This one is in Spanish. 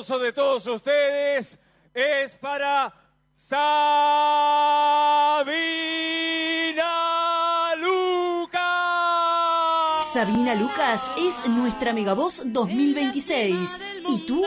aplauso de todos ustedes es para Sabina Lucas. Sabina Lucas es nuestra Megavoz 2026. ¿Y tú